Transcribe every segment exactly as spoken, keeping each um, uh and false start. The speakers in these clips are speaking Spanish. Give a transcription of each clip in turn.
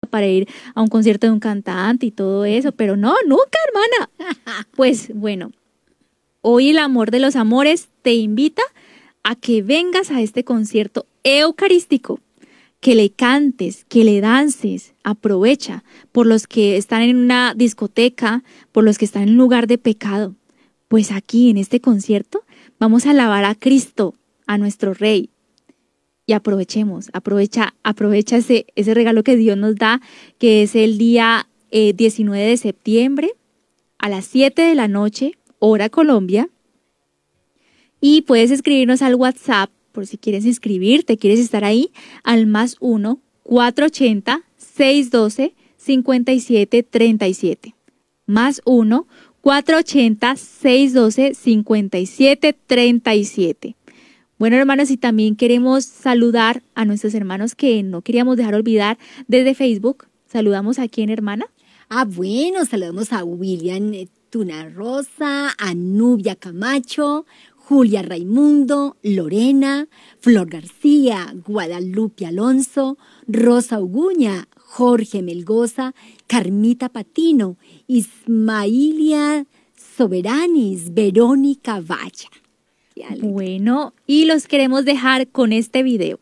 para ir a un concierto de un cantante y todo eso, pero no, nunca, hermana. Pues bueno, hoy el amor de los amores te invita a que vengas a este concierto eucarístico, que le cantes, que le dances, aprovecha por los que están en una discoteca, por los que están en un lugar de pecado. Pues aquí en este concierto vamos a alabar a Cristo, a nuestro Rey. Y aprovechemos, aprovecha, aprovecha ese, ese regalo que Dios nos da, que es el día eh, diecinueve de septiembre a las siete de la noche, hora Colombia. Y puedes escribirnos al WhatsApp por si quieres inscribirte, quieres estar ahí, al más uno, cuatro ochenta, seiscientos doce, cincuenta y siete treinta y siete. Más uno, cuatro ochenta, seiscientos doce, cincuenta y siete treinta y siete. Bueno, hermanos, y también queremos saludar a nuestros hermanos que no queríamos dejar olvidar desde Facebook. Saludamos a quién, hermana. Ah, bueno, saludamos a William Tuna Rosa, a Nubia Camacho, Julia Raimundo, Lorena, Flor García, Guadalupe Alonso, Rosa Uguña, Jorge Melgoza, Carmita Patino, Ismailia Soberanis, Verónica Valla. Bueno, y los queremos dejar con este video.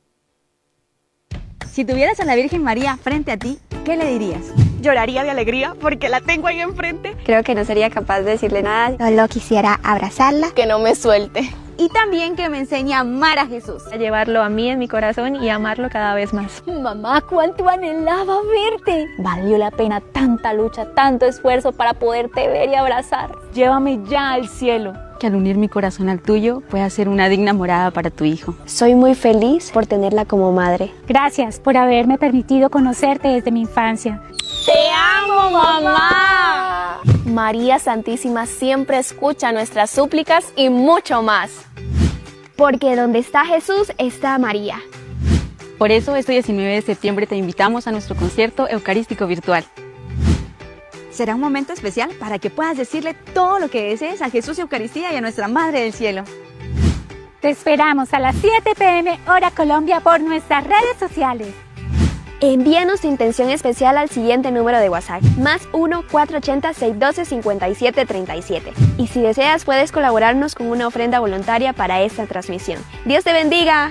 Si tuvieras a la Virgen María frente a ti, ¿qué le dirías? Lloraría de alegría porque la tengo ahí enfrente. Creo que no sería capaz de decirle nada. Solo quisiera abrazarla. Que no me suelte. Y también que me enseñe a amar a Jesús. A llevarlo a mí en mi corazón y amarlo cada vez más. Mamá, cuánto anhelaba verte. Valió la pena tanta lucha, tanto esfuerzo para poderte ver y abrazar. Llévame ya al cielo. Que al unir mi corazón al tuyo pueda ser una digna morada para tu hijo. Soy muy feliz por tenerla como madre. Gracias por haberme permitido conocerte desde mi infancia. ¡Te amo, mamá! María Santísima siempre escucha nuestras súplicas y mucho más. Porque donde está Jesús está María. Por eso este diecinueve de septiembre te invitamos a nuestro concierto eucarístico virtual. Será un momento especial para que puedas decirle todo lo que desees a Jesús Eucaristía y a nuestra Madre del Cielo. Te esperamos a las siete pe eme hora Colombia por nuestras redes sociales. Envíanos tu intención especial al siguiente número de WhatsApp, más uno, cuatro ochenta, seiscientos doce, cincuenta y siete treinta y siete. Y si deseas, puedes colaborarnos con una ofrenda voluntaria para esta transmisión. ¡Dios te bendiga!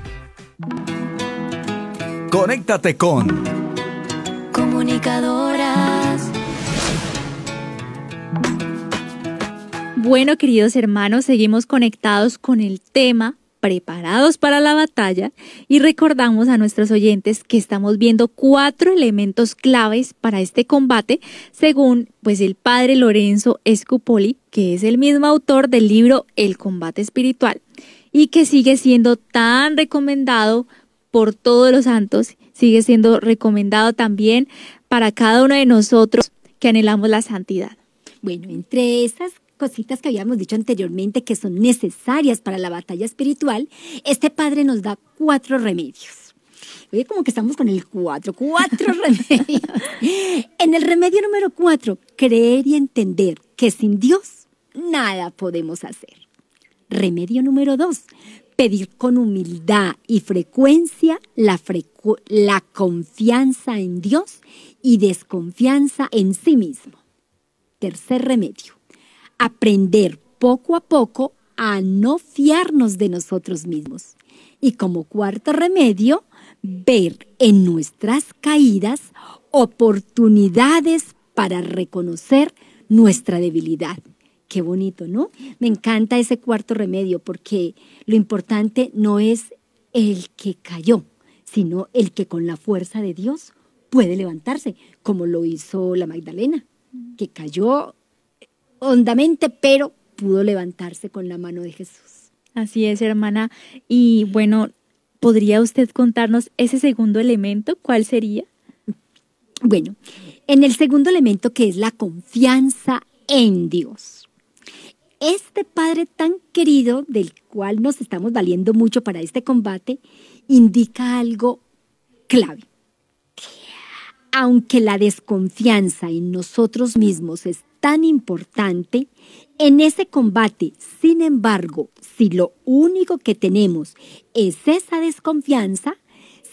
Conéctate con Comunicadoras. Bueno, queridos hermanos, seguimos conectados con el tema preparados para la batalla y recordamos a nuestros oyentes que estamos viendo cuatro elementos claves para este combate según pues el padre Lorenzo Scupoli, que es el mismo autor del libro El combate espiritual y que sigue siendo tan recomendado por todos los santos, sigue siendo recomendado también para cada uno de nosotros que anhelamos la santidad. Bueno, entre esas cositas que habíamos dicho anteriormente que son necesarias para la batalla espiritual, este padre nos da cuatro remedios. Oye, como que estamos con el cuatro, cuatro remedios. En el remedio número cuatro, creer y entender que sin Dios nada podemos hacer. Remedio número dos, pedir con humildad y frecuencia la, frecu- la confianza en Dios y desconfianza en sí mismo. Tercer remedio, aprender poco a poco a no fiarnos de nosotros mismos. Y como cuarto remedio, ver en nuestras caídas oportunidades para reconocer nuestra debilidad. Qué bonito, ¿no? Me encanta ese cuarto remedio porque lo importante no es el que cayó, sino el que con la fuerza de Dios puede levantarse, como lo hizo la Magdalena, que cayó hondamente, pero pudo levantarse con la mano de Jesús. Así es, hermana. Y bueno, ¿podría usted contarnos ese segundo elemento? ¿Cuál sería? Bueno, en el segundo elemento, que es la confianza en Dios. Este Padre tan querido, del cual nos estamos valiendo mucho para este combate, indica algo clave. Aunque la desconfianza en nosotros mismos es tan importante, en ese combate, sin embargo, si lo único que tenemos es esa desconfianza,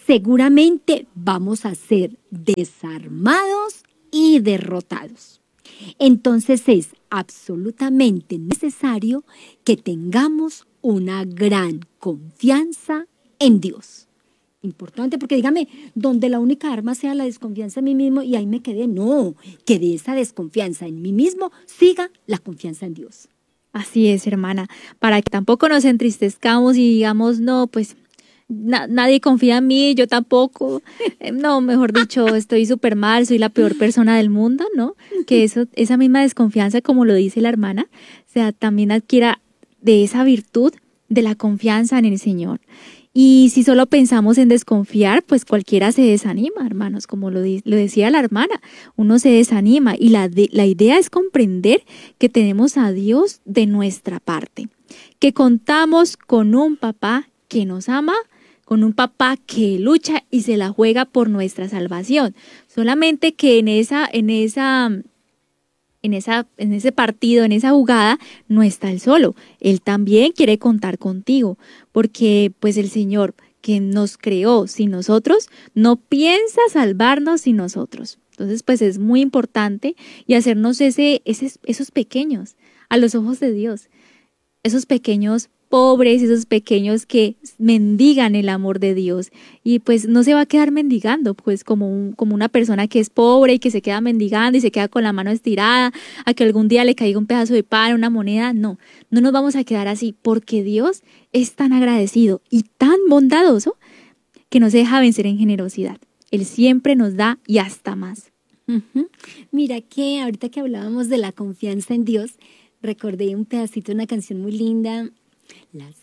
seguramente vamos a ser desarmados y derrotados. Entonces es absolutamente necesario que tengamos una gran confianza en Dios. Importante, porque dígame, donde la única arma sea la desconfianza en mí mismo y ahí me quedé. No, que de esa desconfianza en mí mismo siga la confianza en Dios. Así es, hermana, para que tampoco nos entristezcamos y digamos, no, pues na- nadie confía en mí, yo tampoco. Eh, no, mejor dicho, estoy súper mal, soy la peor persona del mundo, ¿no? Que eso, esa misma desconfianza, como lo dice la hermana, o sea, también adquiera de esa virtud de la confianza en el Señor. Y si solo pensamos en desconfiar, pues cualquiera se desanima, hermanos, como lo, di- lo decía la hermana, uno se desanima y la, de- la idea es comprender que tenemos a Dios de nuestra parte, que contamos con un papá que nos ama, con un papá que lucha y se la juega por nuestra salvación. Solamente que en esa, en esa, en esa, en ese partido, en esa jugada, no está él solo. Él también quiere contar contigo, porque pues el Señor que nos creó sin nosotros, no piensa salvarnos sin nosotros. Entonces, pues es muy importante y hacernos ese, ese, esos pequeños a los ojos de Dios, esos pequeños pobres, esos pequeños que mendigan el amor de Dios y pues no se va a quedar mendigando, pues como, un, como una persona que es pobre y que se queda mendigando y se queda con la mano estirada a que algún día le caiga un pedazo de pan, una moneda. No, no nos vamos a quedar así porque Dios es tan agradecido y tan bondadoso que nos deja vencer en generosidad. Él siempre nos da y hasta más. Uh-huh. Mira que ahorita que hablábamos de la confianza en Dios, recordé un pedacito de una canción muy linda. Las